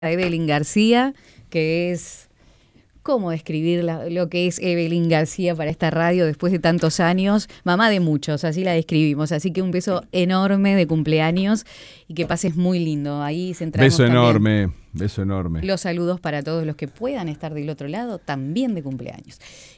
Evelyn García, que es... ¿Cómo describir lo que es Evelyn García para esta radio después de tantos años? Mamá de muchos, así la describimos. Así que un beso enorme de cumpleaños y que pases muy lindo. Ahí centramos Beso también enorme, beso enorme. los saludos para todos los que puedan estar del otro lado, también de cumpleaños.